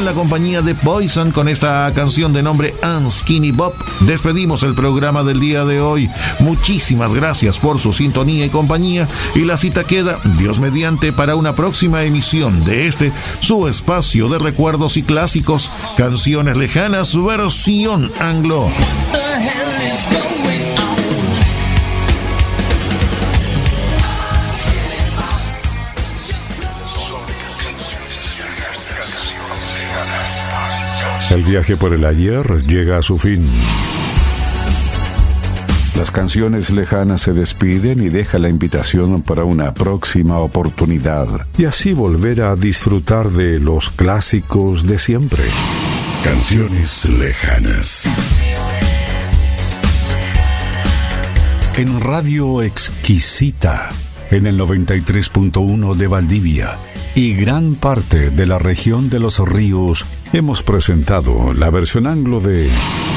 la compañía de Poison con esta canción de nombre Unskinny Bob, despedimos el programa del día de hoy. Muchísimas gracias por su sintonía y compañía, y la cita queda, Dios mediante, para una próxima emisión de su espacio de recuerdos y clásicos, Canciones Lejanas, versión anglo. El viaje por el ayer llega a su fin. Las canciones lejanas se despiden y deja la invitación para una próxima oportunidad, y así volver a disfrutar de los clásicos de siempre. Canciones lejanas. En Radio Exquisita, en el 93.1 de Valdivia y gran parte de la región de los ríos, hemos presentado la versión anglo de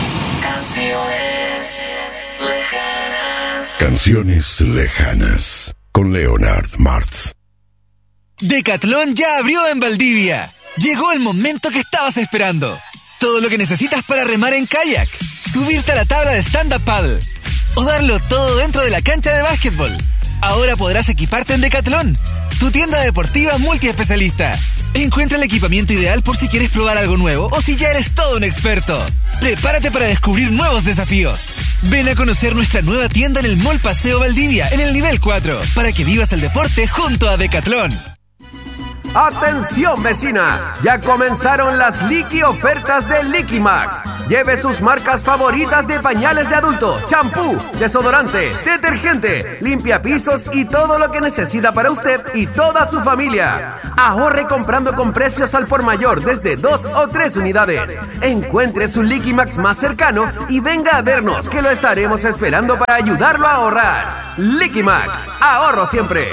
Canciones lejanas con Leonard Martz. Decathlon ya abrió en Valdivia. Llegó el momento que estabas esperando. Todo lo que necesitas para remar en kayak, subirte a la tabla de stand-up paddle o darlo todo dentro de la cancha de básquetbol. Ahora podrás equiparte en Decathlon, tu tienda deportiva multiespecialista. Encuentra el equipamiento ideal por si quieres probar algo nuevo o si ya eres todo un experto. Prepárate para descubrir nuevos desafíos. Ven a conocer nuestra nueva tienda en el Mall Paseo Valdivia, en el nivel 4, para que vivas el deporte junto a Decathlon. ¡Atención, vecina! Ya comenzaron las Liqui ofertas de Liqui Max. Lleve sus marcas favoritas de pañales de adulto, champú, desodorante, detergente, limpiapisos y todo lo que necesita para usted y toda su familia. Ahorre comprando con precios al por mayor desde 2 o 3 unidades. Encuentre su Liqui Max más cercano y venga a vernos, que lo estaremos esperando para ayudarlo a ahorrar. Liqui Max, ahorro siempre.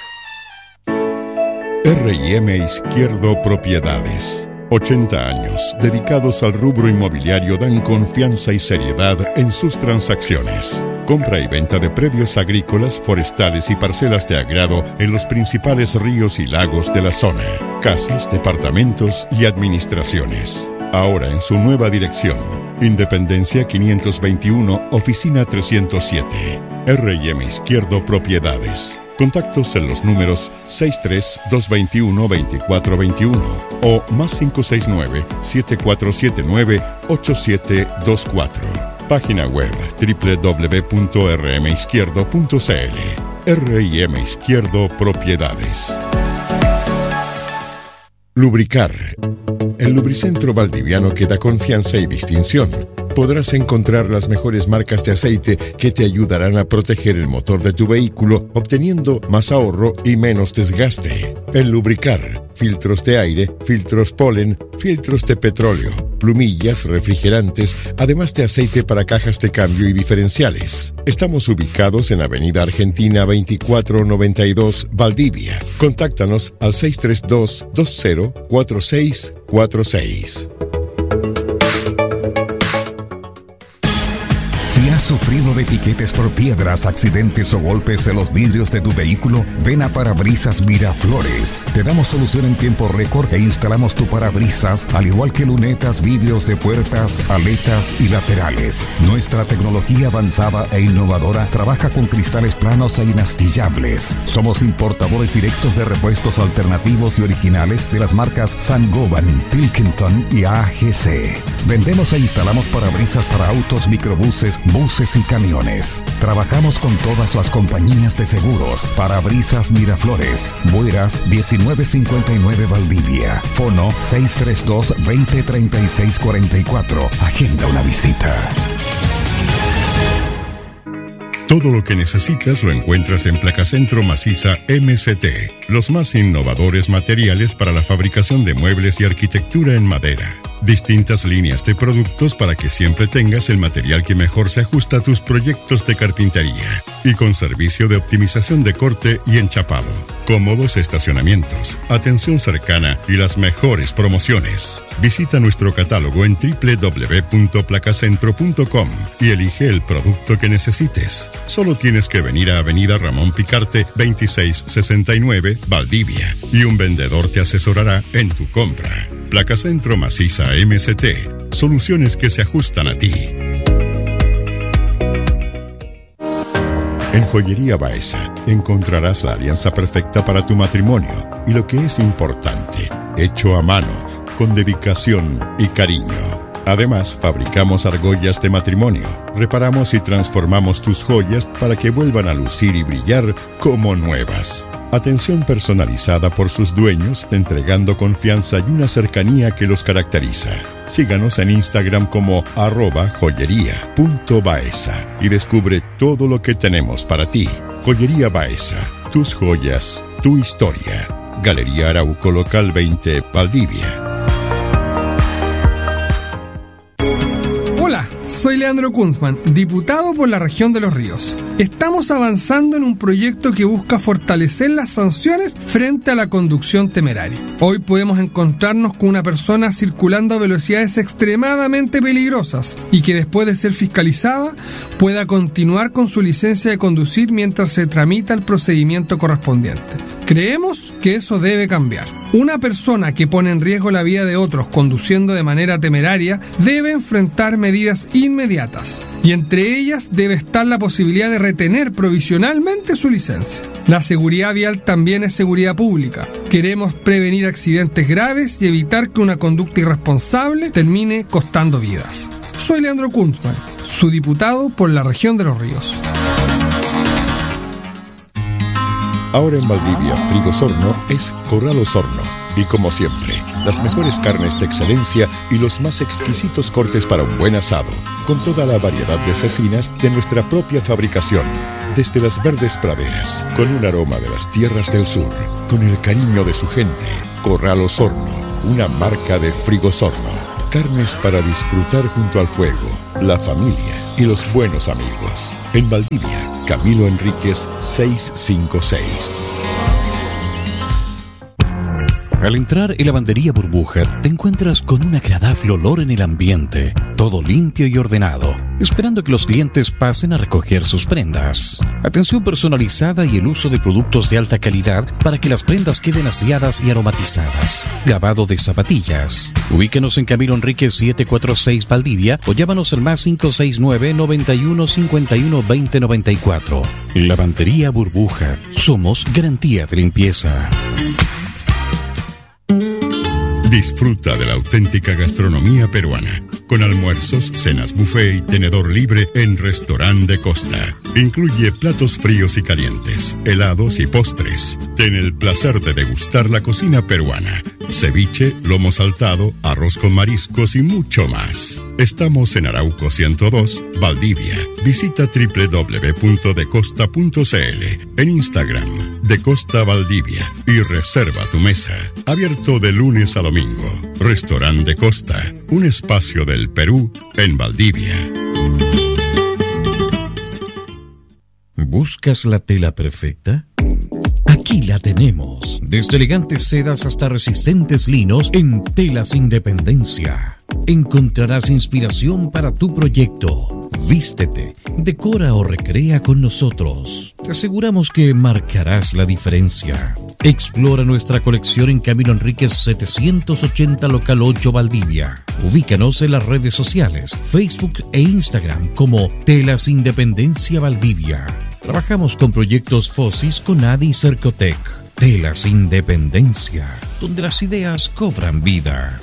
R&M Izquierdo Propiedades. 80 años dedicados al rubro inmobiliario dan confianza y seriedad en sus transacciones. Compra y venta de predios agrícolas, forestales y parcelas de agrado en los principales ríos y lagos de la zona. Casas, departamentos y administraciones. Ahora en su nueva dirección. Independencia 521, oficina 307. R&M Izquierdo Propiedades. Contactos en los números 63-221-2421 o más 569-7479-8724. Página web www.rmizquierdo.cl. R&M Izquierdo Propiedades. Lubricar. El Lubricentro Valdiviano que da confianza y distinción. Podrás encontrar las mejores marcas de aceite que te ayudarán a proteger el motor de tu vehículo, obteniendo más ahorro y menos desgaste. En Lubricar, filtros de aire, filtros polen, filtros de petróleo, plumillas, refrigerantes, además de aceite para cajas de cambio y diferenciales. Estamos ubicados en Avenida Argentina 2492, Valdivia. Contáctanos al 632-204646. Si has sufrido de piquetes por piedras, accidentes o golpes en los vidrios de tu vehículo, ven a Parabrisas Miraflores. Te damos solución en tiempo récord e instalamos tu parabrisas, al igual que lunetas, vidrios de puertas, aletas y laterales. Nuestra tecnología avanzada e innovadora trabaja con cristales planos e inastillables. Somos importadores directos de repuestos alternativos y originales de las marcas Saint-Gobain, Pilkington y AGC. Vendemos e instalamos parabrisas para autos, microbuses, buses y camiones. Trabajamos con todas las compañías de seguros. Parabrisas Miraflores, Bueras 1959 Valdivia. Fono 632-203644. Agenda una visita. Todo lo que necesitas lo encuentras en Placacentro Maciza MCT. Los más innovadores materiales para la fabricación de muebles y arquitectura en madera. Distintas líneas de productos para que siempre tengas el material que mejor se ajusta a tus proyectos de carpintería. Y con servicio de optimización de corte y enchapado. Cómodos estacionamientos, atención cercana y las mejores promociones. Visita nuestro catálogo en www.placacentro.com y elige el producto que necesites. Solo tienes que venir a Avenida Ramón Picarte 2669, Valdivia, y un vendedor te asesorará en tu compra. Placacentro Maciza MST. Soluciones que se ajustan a ti. En Joyería Baeza encontrarás la alianza perfecta para tu matrimonio y lo que es importante, hecho a mano, con dedicación y cariño. Además, fabricamos argollas de matrimonio, reparamos y transformamos tus joyas para que vuelvan a lucir y brillar como nuevas. Atención personalizada por sus dueños, entregando confianza y una cercanía que los caracteriza. Síganos en Instagram como @joyería.baeza y descubre todo lo que tenemos para ti. Joyería Baeza, tus joyas, tu historia. Galería Arauco, local 20, Valdivia. Hola, soy Leandro Kunzman, diputado por la región de Los Ríos. Estamos avanzando en un proyecto que busca fortalecer las sanciones frente a la conducción temeraria. Hoy podemos encontrarnos con una persona circulando a velocidades extremadamente peligrosas y que después de ser fiscalizada pueda continuar con su licencia de conducir mientras se tramita el procedimiento correspondiente. Creemos que eso debe cambiar. Una persona que pone en riesgo la vida de otros conduciendo de manera temeraria debe enfrentar medidas inmediatas, y entre ellas debe estar la posibilidad de retener provisionalmente su licencia. La seguridad vial también es seguridad pública. Queremos prevenir accidentes graves y evitar que una conducta irresponsable termine costando vidas. Soy Leandro Kunzman, su diputado por la región de Los Ríos. Ahora en Valdivia, Frigosorno es Corral Osorno. Y como siempre, las mejores carnes de excelencia y los más exquisitos cortes para un buen asado, con toda la variedad de cecinas de nuestra propia fabricación. Desde las verdes praderas, con un aroma de las tierras del sur, con el cariño de su gente. Corral Osorno, una marca de Frigosorno. Carnes para disfrutar junto al fuego, la familia y los buenos amigos. En Valdivia, Camilo Enríquez 656. Al entrar en Lavandería Burbuja, te encuentras con un agradable olor en el ambiente, todo limpio y ordenado, esperando que los clientes pasen a recoger sus prendas. Atención personalizada y el uso de productos de alta calidad para que las prendas queden aseadas y aromatizadas. Lavado de zapatillas. Ubíquenos en Camilo Enríquez 746 Valdivia o llámanos al +569 91 51 20 94. Lavandería Burbuja. Somos garantía de limpieza. Disfruta de la auténtica gastronomía peruana, con almuerzos, cenas buffet y tenedor libre en Restaurant de Costa. Incluye platos fríos y calientes, helados y postres. Ten el placer de degustar la cocina peruana, ceviche, lomo saltado, arroz con mariscos y mucho más. Estamos en Arauco 102, Valdivia. Visita www.decosta.cl, en Instagram, De Costa Valdivia, y reserva tu mesa. Abierto de lunes a domingo. Restaurant de Costa, un espacio del Perú en Valdivia. ¿Buscas la tela perfecta? Aquí la tenemos. Desde elegantes sedas hasta resistentes linos, en Telas Independencia encontrarás inspiración para tu proyecto. Vístete, decora o recrea con nosotros. Te aseguramos que marcarás la diferencia. Explora nuestra colección en Camilo Enríquez 780, local 8, Valdivia. Ubícanos en las redes sociales, Facebook e Instagram como Telas Independencia Valdivia. Trabajamos con proyectos FOSIS, CONADI y Cercotec. Telas Independencia, donde las ideas cobran vida.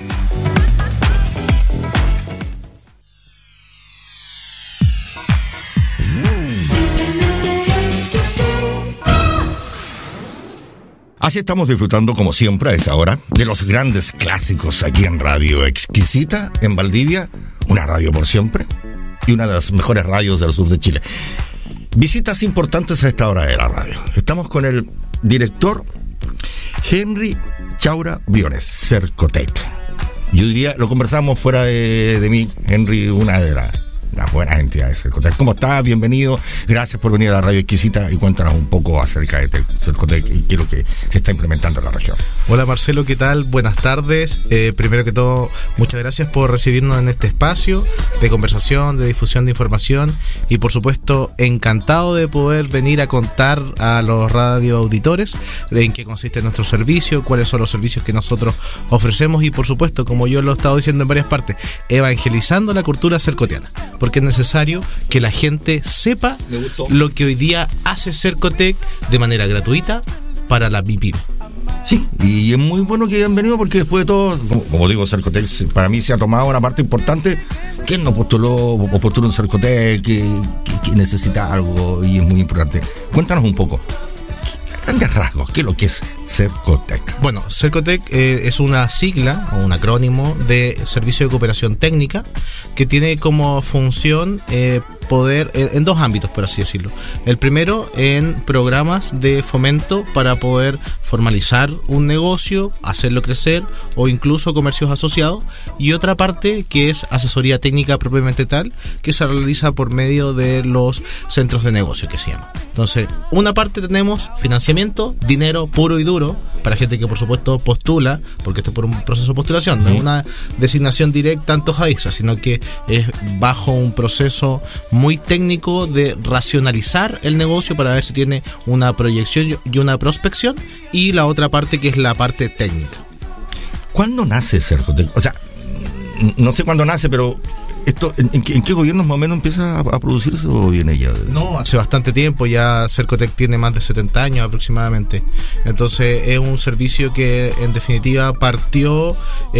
Así estamos disfrutando, como siempre, a esta hora, de los grandes clásicos aquí en Radio Exquisita, en Valdivia, una radio por siempre, y una de las mejores radios del sur de Chile. Visitas importantes a esta hora de la radio. Estamos con el director Henry Chaura Briones, Cercotec. Yo diría, lo conversamos fuera de mí, Henry, una de las buenas entidades Cercotec. ¿Cómo estás? Bienvenido. Gracias por venir a la Radio Exquisita y cuéntanos un poco acerca de Cercotec y qué es lo que se está implementando en la región. Hola Marcelo, ¿qué tal? Buenas tardes. Primero que todo, muchas gracias por recibirnos en este espacio de conversación, de difusión de información y por supuesto encantado de poder venir a contar a los radioauditores en qué consiste nuestro servicio, cuáles son los servicios que nosotros ofrecemos y por supuesto, como yo lo he estado diciendo en varias partes, evangelizando la cultura cercotiana, porque es necesario que la gente sepa lo que hoy día hace Cercotec de manera gratuita para la MIPYME. Sí, y es muy bueno que hayan venido porque después de todo, como digo, Cercotec para mí se ha tomado una parte importante. ¿Quién no postuló o postuló en Cercotec que necesita algo y es muy importante? Cuéntanos un poco. Grandes rasgos, ¿qué es lo que es Cercotec? Bueno, Cercotec es una sigla o un acrónimo de Servicio de Cooperación Técnica que tiene como función poder, en dos ámbitos, por así decirlo. El primero, en programas de fomento para poder formalizar un negocio, hacerlo crecer o incluso comercios asociados. Y otra parte que es asesoría técnica propiamente tal, que se realiza por medio de los centros de negocio que se llama. Entonces, una parte tenemos financiamiento, dinero puro y duro, para gente que por supuesto postula, porque esto es por un proceso de postulación, no es una designación directa en Tojaiza, sino que es bajo un proceso muy técnico de racionalizar el negocio para ver si tiene una proyección y una prospección, y la otra parte que es la parte técnica. ¿Cuándo nace Cercotec? O sea, no sé cuándo nace, pero ¿esto en qué gobiernos más o menos empieza a producirse o viene ya? No, hace bastante tiempo, ya Cercotec tiene más de 70 años aproximadamente. Entonces es un servicio que en definitiva partió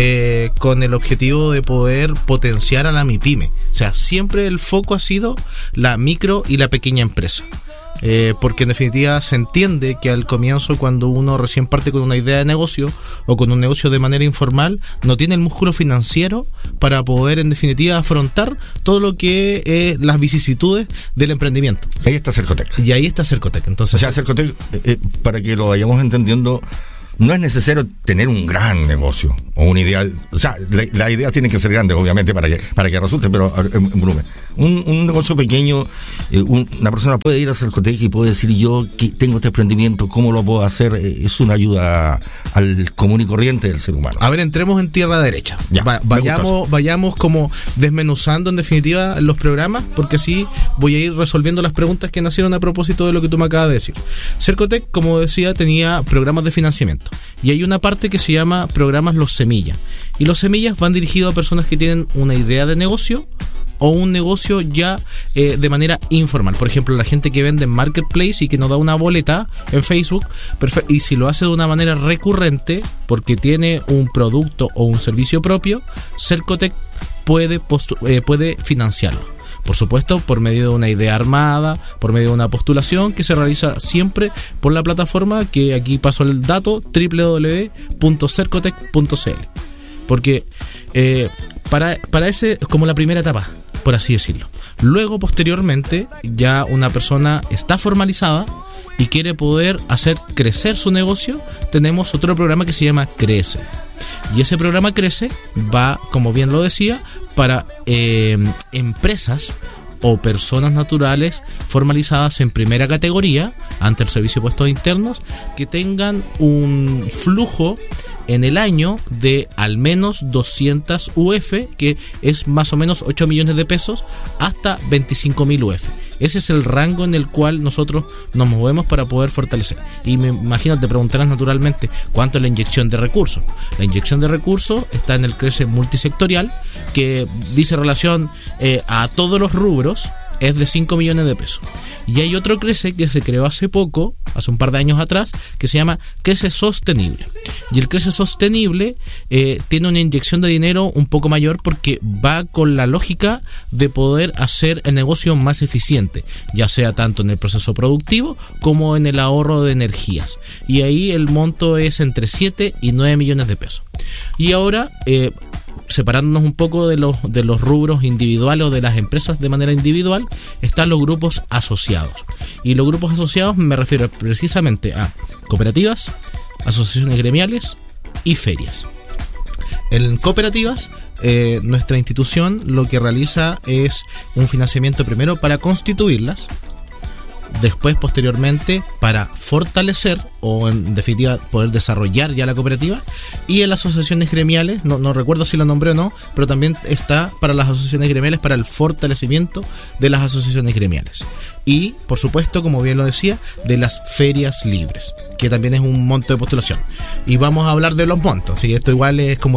con el objetivo de poder potenciar a la MIPYME. O sea, siempre el foco ha sido la micro y la pequeña empresa. Porque en definitiva se entiende que al comienzo, cuando uno recién parte con una idea de negocio o con un negocio de manera informal, no tiene el músculo financiero para poder en definitiva afrontar todo lo que es las vicisitudes del emprendimiento. Ahí está Cercotec. Y ahí está Cercotec. Entonces, o sea, Cercotec, para que lo vayamos entendiendo, no es necesario tener un gran negocio o un ideal. O sea, la idea tiene que ser grande, obviamente, para que resulte, pero en volumen. Un negocio pequeño, una persona puede ir a Cercotec y puede decir: yo que tengo este emprendimiento, ¿cómo lo puedo hacer? Es una ayuda al común y corriente del ser humano. A ver, entremos en tierra derecha. Ya, vayamos como desmenuzando en definitiva los programas, porque así voy a ir resolviendo las preguntas que nacieron a propósito de lo que tú me acabas de decir. Cercotec, como decía, tenía programas de financiamiento. Y hay una parte que se llama programas Los Semillas. Y los Semillas van dirigidos a personas que tienen una idea de negocio o un negocio ya de manera informal. Por ejemplo, la gente que vende en Marketplace y que nos da una boleta en Facebook, y si lo hace de una manera recurrente porque tiene un producto o un servicio propio, Cercotec puede financiarlo. Por supuesto, por medio de una idea armada, por medio de una postulación que se realiza siempre por la plataforma, que aquí paso el dato, www.cercotec.cl. Porque para ese es como la primera etapa, por así decirlo. Luego, posteriormente, ya una persona está formalizada y quiere poder hacer crecer su negocio, tenemos otro programa que se llama Crece. Y ese programa Crece va, como bien lo decía, para empresas o personas naturales formalizadas en primera categoría ante el Servicio de Puestos Internos que tengan un flujo en el año de al menos 200 UF, que es más o menos 8 millones de pesos, hasta 25.000 UF. Ese es el rango en el cual nosotros nos movemos para poder fortalecer. Y me imagino, te preguntarás naturalmente, ¿cuánto es la inyección de recursos? La inyección de recursos está en el Crece multisectorial, que dice relación a todos los rubros, es de 5 millones de pesos. Y hay otro Crece que se creó hace poco, hace un par de años atrás, que se llama Crece Sostenible. Y el Crece Sostenible tiene una inyección de dinero un poco mayor porque va con la lógica de poder hacer el negocio más eficiente, ya sea tanto en el proceso productivo como en el ahorro de energías. Y ahí el monto es entre 7 y 9 millones de pesos. Y ahora, separándonos un poco de los rubros individuales o de las empresas de manera individual, están los grupos asociados. Y los grupos asociados me refiero precisamente a cooperativas, asociaciones gremiales y ferias. En cooperativas, nuestra institución lo que realiza es un financiamiento primero para constituirlas, después posteriormente para fortalecer o en definitiva poder desarrollar ya la cooperativa, y en las asociaciones gremiales, no recuerdo si lo nombré o no, pero también está para las asociaciones gremiales, para el fortalecimiento de las asociaciones gremiales, y por supuesto, como bien lo decía, de las ferias libres, que también es un monto de postulación, y vamos a hablar de los montos, y esto igual es como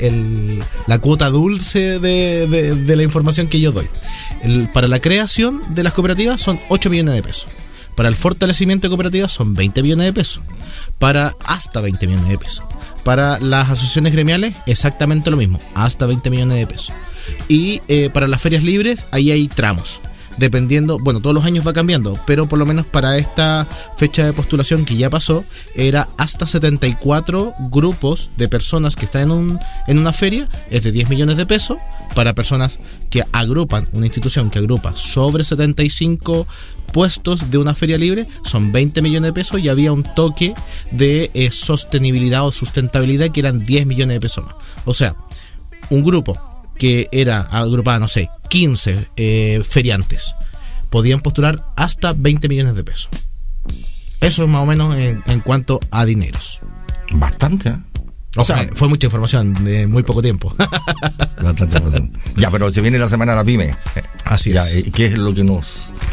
la cuota dulce de la información que yo doy. Para la creación de las cooperativas son 8 millones de pesos. Para el fortalecimiento de cooperativas son 20 millones de pesos. Para hasta 20 millones de pesos. Para las asociaciones gremiales, exactamente lo mismo, hasta 20 millones de pesos. Y para las ferias libres, ahí hay tramos. Dependiendo, bueno, todos los años va cambiando, pero por lo menos para esta fecha de postulación que ya pasó, era hasta 74 grupos de personas que están en una feria, es de 10 millones de pesos. Para personas que agrupan, una institución que agrupa sobre 75 puestos de una feria libre, son 20 millones de pesos, y había un toque de sostenibilidad o sustentabilidad que eran 10 millones de pesos más. O sea, un grupo que era agrupada, no sé, 15 feriantes, podían postular hasta 20 millones de pesos. Eso es más o menos en cuanto a dineros. Bastante, ¿eh? O sea, fue mucha información de muy poco tiempo. Bastante información. Ya, pero se viene la semana de la pyme. Así ya, es. ¿Qué es lo que nos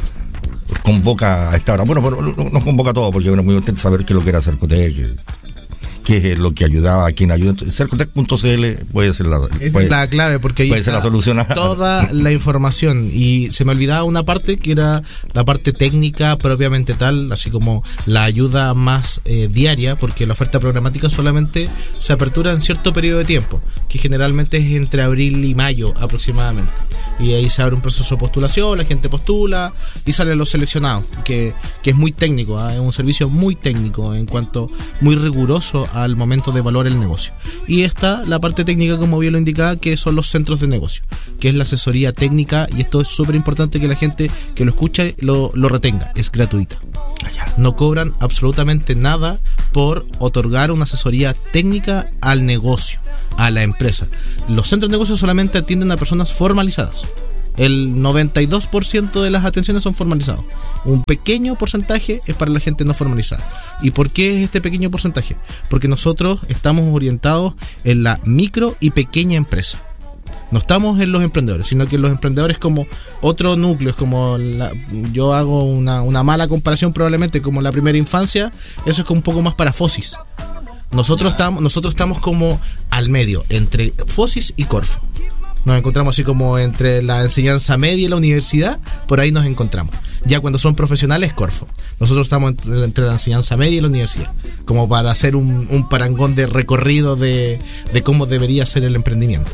convoca a esta hora? Bueno, nos convoca a todo, porque es muy importante saber qué es lo que era Cercotec, qué es lo que ayudaba, a quién ayuda. Cercotec.cl puede ser esa es la clave, porque ahí puede ser la solución a toda la información. Y se me olvidaba una parte que era la parte técnica propiamente tal, así como la ayuda más diaria, porque la oferta programática solamente se apertura en cierto periodo de tiempo, que generalmente es entre abril y mayo aproximadamente, y ahí se abre un proceso de postulación, la gente postula y salen los seleccionados, que es muy técnico, es un servicio muy técnico, en cuanto muy riguroso al momento de evaluar el negocio. Y está la parte técnica, como bien lo indicaba, que son los centros de negocio, que es la asesoría técnica, y esto es súper importante que la gente que lo escucha lo retenga, es gratuita. No cobran absolutamente nada por otorgar una asesoría técnica al negocio, a la empresa. Los centros de negocio solamente atienden a personas formalizadas. El 92% de las atenciones son formalizados. Un pequeño porcentaje es para la gente no formalizada. ¿Y por qué es este pequeño porcentaje? Porque nosotros estamos orientados en la micro y pequeña empresa. No estamos en los emprendedores, sino que los emprendedores como otro núcleo, es como yo hago una mala comparación probablemente como la primera infancia, eso es como un poco más para FOSIS. Nosotros estamos como al medio, entre FOSIS y Corfo. Nos encontramos así como entre la enseñanza media y la universidad, por ahí nos encontramos. Ya cuando son profesionales, Corfo. Nosotros estamos entre la enseñanza media y la universidad, como para hacer un parangón de recorrido de cómo debería ser el emprendimiento.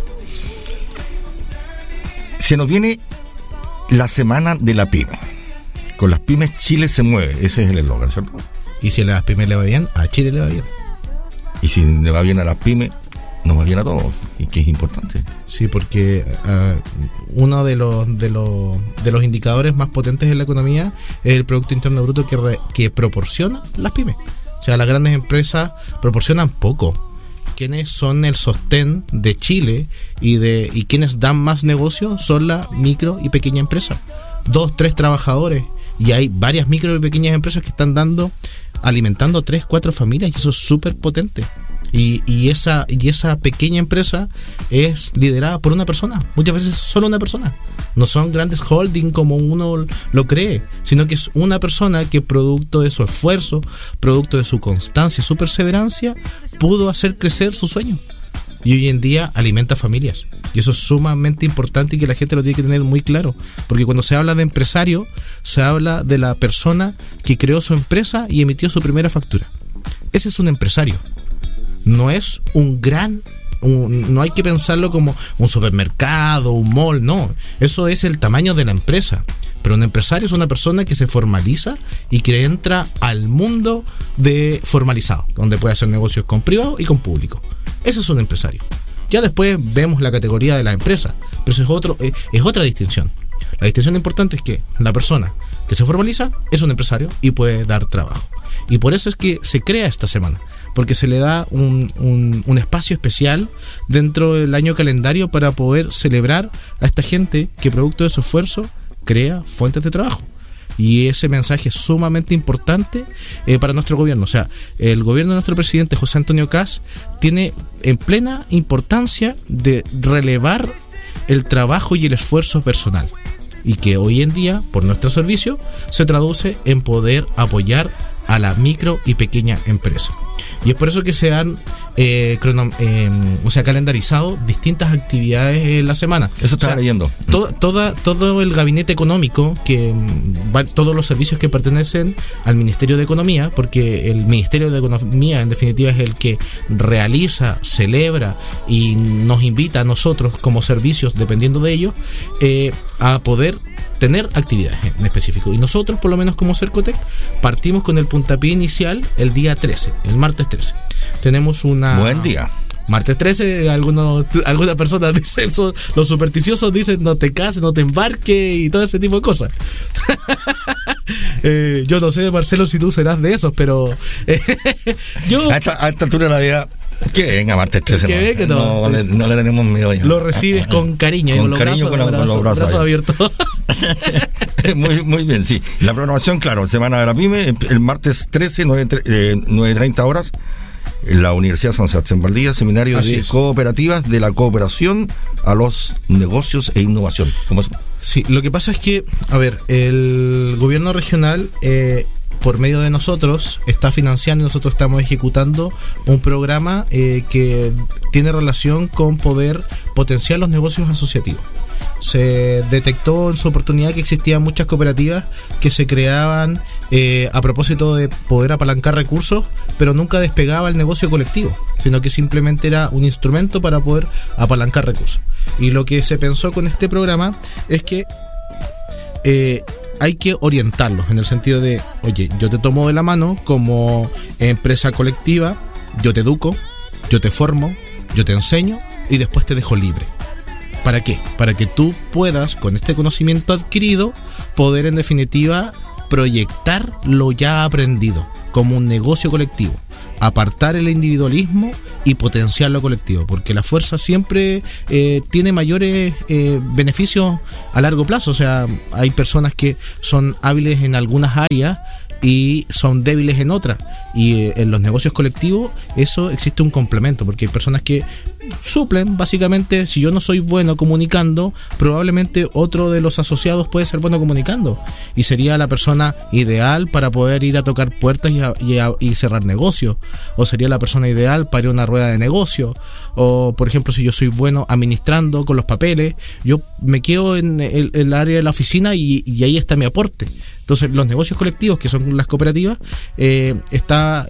Se nos viene la semana de la pyme. Con las pymes Chile se mueve, ese es el eslogan, ¿cierto? Y si a las pymes le va bien, a Chile le va bien. Y si le va bien a las pymes, nos va bien a todos, y que es importante. Sí, porque uno de los indicadores más potentes en la economía es el Producto Interno Bruto que proporciona las pymes. O sea, las grandes empresas proporcionan poco. Quienes son el sostén de Chile y quienes dan más negocio son la micro y pequeña empresa. 2, 3 trabajadores, y hay varias micro y pequeñas empresas que están alimentando 3, 4 familias, y eso es súper potente. Y esa pequeña empresa es liderada por una persona, muchas veces solo una persona. No son grandes holding como uno lo cree, sino que es una persona que, producto de su esfuerzo, producto de su constancia y su perseverancia, pudo hacer crecer su sueño. Y hoy en día alimenta familias. Y eso es sumamente importante y que la gente lo tiene que tener muy claro. Porque cuando se habla de empresario, se habla de la persona que creó su empresa y emitió su primera factura. Ese es un empresario. No es no hay que pensarlo como un supermercado, un mall, no. Eso es el tamaño de la empresa. Pero un empresario es una persona que se formaliza y que entra al mundo de formalizado, donde puede hacer negocios con privado y con público. Ese es un empresario. Ya después vemos la categoría de la empresa, pero eso es otra distinción. La distinción importante es que la persona que se formaliza es un empresario y puede dar trabajo. Y por eso es que se crea esta semana, porque se le da un espacio especial dentro del año calendario para poder celebrar a esta gente que producto de su esfuerzo crea fuentes de trabajo. Y ese mensaje es sumamente importante para nuestro gobierno. O sea, el gobierno de nuestro presidente José Antonio Kast tiene en plena importancia de relevar el trabajo y el esfuerzo personal, y que hoy en día, por nuestro servicio, se traduce en poder apoyar a la micro y pequeña empresa. Y es por eso que se han calendarizado distintas actividades en la semana. Eso estaba leyendo. Todo el gabinete económico, todos los servicios que pertenecen al Ministerio de Economía, porque el Ministerio de Economía en definitiva es el que realiza, celebra y nos invita a nosotros como servicios, dependiendo de ellos, a poder tener actividades en específico. Y nosotros, por lo menos como Cercotec, partimos con el puntapié inicial el día 13, el martes 13. Tenemos una... Buen día. Martes 13, algunas personas dicen eso, los supersticiosos dicen no te cases, no te embarques y todo ese tipo de cosas. Yo no sé, Marcelo, si tú serás de esos, pero yo... A esta altura de la vida... Que venga, martes 13. Que venga, no le tenemos miedo ya. Lo recibes con cariño. Con cariño, con los brazos abiertos. Muy bien, sí. La programación, claro, Semana de la Pyme, el martes 13, 9:30 horas, en la Universidad San Sebastián Valdivia, seminario de cooperativas de la cooperación a los negocios e innovación. ¿Cómo es? Sí, lo que pasa es que, a ver, el gobierno regional... por medio de nosotros está financiando y nosotros estamos ejecutando un programa que tiene relación con poder potenciar los negocios asociativos. Se detectó en su oportunidad que existían muchas cooperativas que se creaban a propósito de poder apalancar recursos, pero nunca despegaba el negocio colectivo, sino que simplemente era un instrumento para poder apalancar recursos. Y lo que se pensó con este programa es que hay que orientarlos en el sentido de, oye, yo te tomo de la mano como empresa colectiva, yo te educo, yo te formo, yo te enseño y después te dejo libre. ¿Para qué? Para que tú puedas, con este conocimiento adquirido, poder en definitiva proyectar lo ya aprendido como un negocio colectivo, apartar el individualismo y potenciar lo colectivo, porque la fuerza siempre tiene mayores beneficios a largo plazo. O sea, hay personas que son hábiles en algunas áreas y son débiles en otras, y en los negocios colectivos eso existe un complemento, porque hay personas que suplen, básicamente, si yo no soy bueno comunicando, probablemente otro de los asociados puede ser bueno comunicando y sería la persona ideal para poder ir a tocar puertas y cerrar negocios, o sería la persona ideal para ir a una rueda de negocio, o por ejemplo, si yo soy bueno administrando con los papeles, yo me quedo en el área de la oficina y ahí está mi aporte. Entonces, los negocios colectivos, que son las cooperativas, está,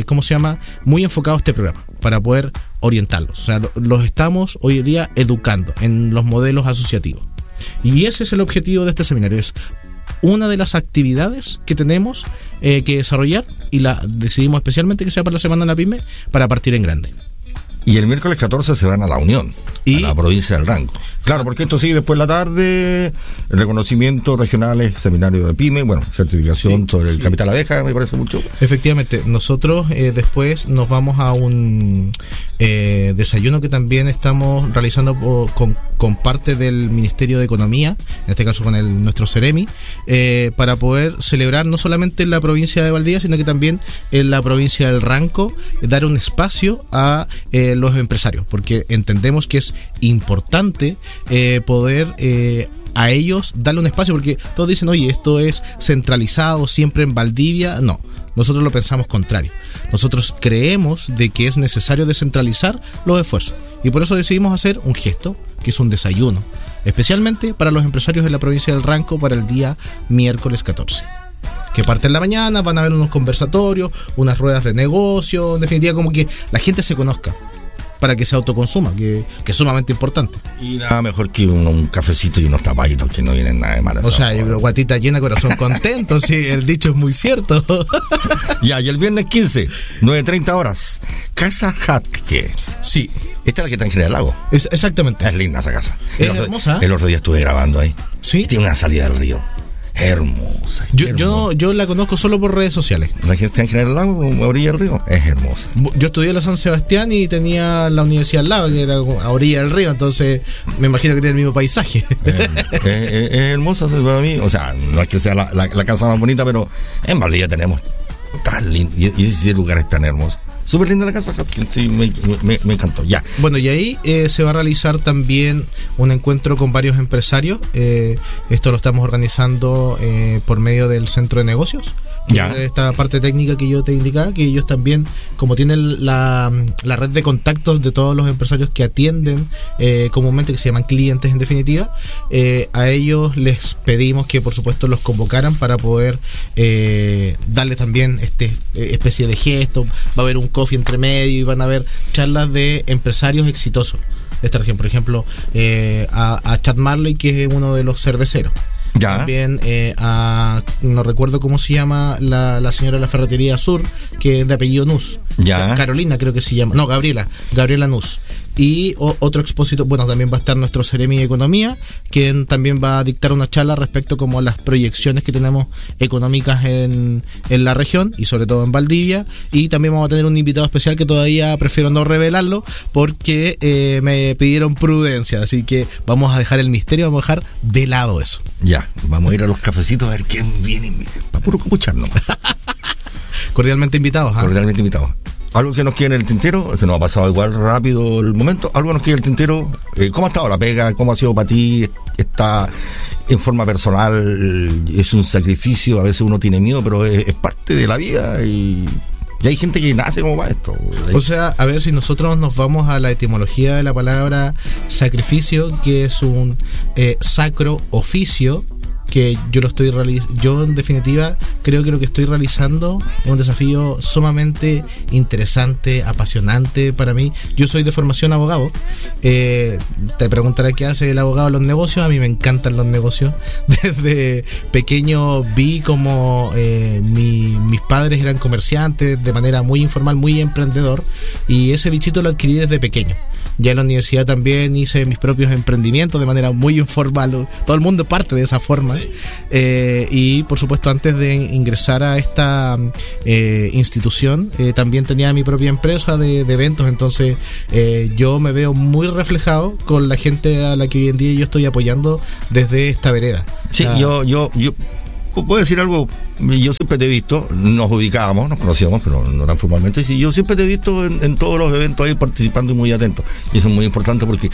muy enfocado este programa para poder orientarlos. O sea, los estamos hoy en día educando en los modelos asociativos. Y ese es el objetivo de este seminario. Es una de las actividades que tenemos que desarrollar, y la decidimos especialmente que sea para la Semana de la Pyme, para partir en grande. Y el miércoles 14 se van a La Unión, a la provincia del Ranco. Claro, porque esto sigue después de la tarde, reconocimientos regionales, seminario de PYME, bueno, certificación sobre el capital abeja, me parece mucho. Efectivamente, nosotros después nos vamos a un desayuno que también estamos realizando con parte del Ministerio de Economía, en este caso con nuestro Ceremi, para poder celebrar no solamente en la provincia de Valdivia, sino que también en la provincia del Ranco, dar un espacio a los empresarios, porque entendemos que es importante poder a ellos darle un espacio, porque todos dicen, oye, esto es centralizado siempre en Valdivia. No, nosotros lo pensamos contrario. Nosotros creemos de que es necesario descentralizar los esfuerzos, y por eso decidimos hacer un gesto, que es un desayuno, especialmente para los empresarios de la provincia del Ranco, para el día miércoles 14. Que parte en la mañana, van a haber unos conversatorios, unas ruedas de negocio, en definitiva, como que la gente se conozca, para que se autoconsuma, que es sumamente importante. Y nada mejor que un cafecito y unos tapaditos que no vienen nada de mal. O sea, yo creo guatita llena, corazón contento, sí, el dicho es muy cierto. Ya, y el viernes 15, 9:30 horas, Casa Hatke. Sí. Esta es la que está en General Lago. Exactamente. Es linda esa casa. Es hermosa. El otro día estuve grabando ahí. Sí. Tiene una salida del río. Hermosa. Yo la conozco solo por redes sociales. La que está en General Lago, a orilla del río, es hermosa. Yo estudié en la San Sebastián y tenía la universidad al lado, que era a orilla del río, entonces me imagino que tiene el mismo paisaje. Es hermosa para mí. O sea, no es que sea la casa más bonita, pero en Valdivia tenemos tan lindo. Y ese lugar es tan hermoso. Súper linda la casa, sí, me encantó. Ya. Bueno, y ahí se va a realizar también un encuentro con varios empresarios. Esto lo estamos organizando por medio del centro de negocios. Esta parte técnica que yo te indicaba, que ellos también, como tienen la red de contactos de todos los empresarios que atienden comúnmente, que se llaman clientes en definitiva, a ellos les pedimos que por supuesto los convocaran para poder darles también especie de gesto. Va a haber un coffee entre medio y van a haber charlas de empresarios exitosos de esta región. Por ejemplo, a Chad Marley, que es uno de los cerveceros. Ya. También no recuerdo cómo se llama la señora de la ferretería Sur, que es de apellido Nus. Ya. Carolina creo que se llama. No, Gabriela Nus. Y otro expositor, bueno, también va a estar nuestro Seremi de Economía, quien también va a dictar una charla respecto como a las proyecciones que tenemos económicas en la región y sobre todo en Valdivia. Y también vamos a tener un invitado especial que todavía prefiero no revelarlo porque me pidieron prudencia, así que vamos a dejar el misterio, vamos a dejar de lado eso. Ya, vamos a ir a los cafecitos a ver quién viene para puro escucharnos. Cordialmente invitados. Cordialmente invitados. Algo que nos quede en el tintero, se nos ha pasado igual rápido el momento, algo que nos quede en el tintero, ¿cómo ha estado la pega? ¿Cómo ha sido para ti? ¿Está en forma personal? ¿Es un sacrificio? A veces uno tiene miedo, pero es parte de la vida y hay gente que nace como para esto. O sea, a ver, si nosotros nos vamos a la etimología de la palabra sacrificio, que es un sacro oficio, que yo en definitiva creo que lo que estoy realizando es un desafío sumamente interesante, apasionante para mí. Yo soy de formación abogado. Te preguntaré qué hace el abogado en los negocios. A mí me encantan los negocios. Desde pequeño vi como mis padres eran comerciantes de manera muy informal, muy emprendedor, y ese bichito lo adquirí desde pequeño. Ya en la universidad también hice mis propios emprendimientos de manera muy informal. Todo el mundo parte de esa forma. Y por supuesto, antes de ingresar a esta institución, también tenía mi propia empresa de eventos. Entonces yo me veo muy reflejado con la gente a la que hoy en día yo estoy apoyando desde esta vereda. Sí, yo puedo decir algo. Yo siempre te he visto, nos ubicábamos, nos conocíamos, pero no tan formalmente. Sí, yo siempre te he visto en todos los eventos ahí participando y muy atento. Y eso es muy importante porque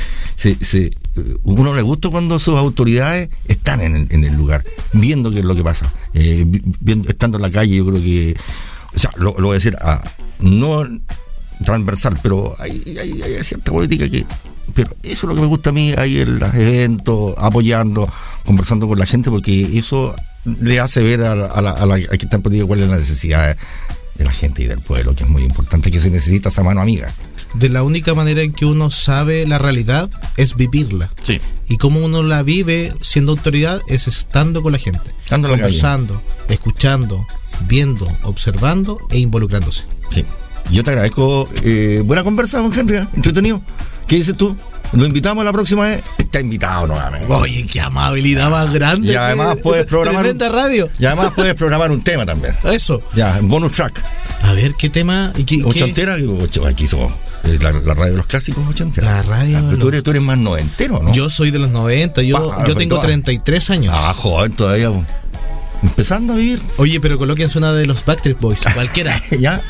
uno le gusta cuando sus autoridades están en el lugar, viendo qué es lo que pasa, estando en la calle. Yo creo que, o sea, lo voy a decir, no transversal, pero hay cierta política que... Pero eso es lo que me gusta a mí, ahí en los eventos, apoyando, conversando con la gente, porque eso le hace ver a la que está en política cuál es la necesidad de la gente y del pueblo, que es muy importante, que se necesita esa mano amiga. De la única manera en que uno sabe la realidad es vivirla. Sí. Y cómo uno la vive siendo autoridad es estando con la gente, conversando, escuchando, viendo, observando e involucrándose. Sí. Yo te agradezco. Buena conversa, don Henry, entretenido. ¿Qué dices tú? Lo invitamos la próxima vez. Está invitado nuevamente. Oye, qué amabilidad más grande. Y además puedes programar radio. Y además puedes programar un tema también. Eso. Ya, bonus track. A ver, ¿qué tema? Ochentera. Aquí somos la radio de los clásicos ochentera. La radio. Tú eres más noventero, ¿no? Yo soy de los 90. Yo tengo 33 años. Joven todavía. Empezando a vivir. Oye, pero colóquense una de los Backstreet Boys. Cualquiera. Ya.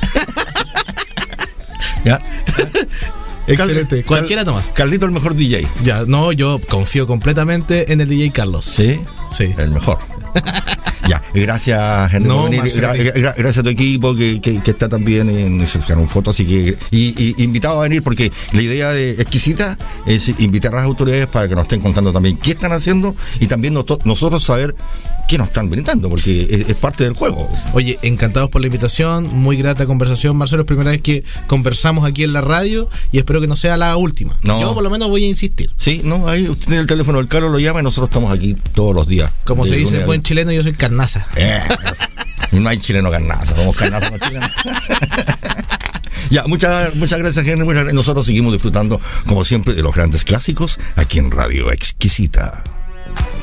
Ya. Excelente, cualquiera toma. Carlito, el mejor DJ. Ya, no, yo confío completamente en el DJ Carlos. ¿Sí? Sí. El mejor. Ya, gracias, Henry, por venir. Gracias a tu equipo que está también se sacaron fotos, así que y invitado a venir, porque la idea de Exquisita es invitar a las autoridades para que nos estén contando también qué están haciendo y también nosotros saber qué nos están brindando, porque es parte del juego. Oye, encantados por la invitación, muy grata conversación, Marcelo, es primera vez que conversamos aquí en la radio y espero que no sea la última. No. Yo por lo menos voy a insistir. Sí, no, ahí usted tiene el teléfono del Carlos, lo llama y nosotros estamos aquí todos los días. Como se dice en buen chileno, yo soy carnaza. No hay chileno carnaza, somos carnaza, no chilenos. Ya, muchas gracias, Henry. Nosotros seguimos disfrutando, como siempre, de los grandes clásicos aquí en Radio Exquisita.